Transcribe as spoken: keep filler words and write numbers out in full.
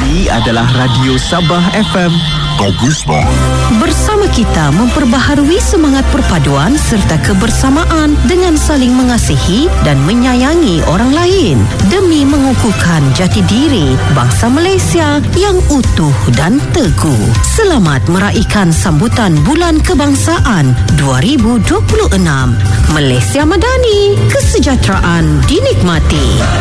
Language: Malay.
Ini adalah Radio Sabah F M. Baguslah. Bersama kita memperbaharui semangat perpaduan serta kebersamaan dengan saling mengasihi dan menyayangi orang lain demi mengukuhkan jati diri bangsa Malaysia yang utuh dan teguh. Selamat meraihkan sambutan Bulan Kebangsaan dua ribu dua puluh enam. Malaysia Madani, kesejahteraan dinikmati.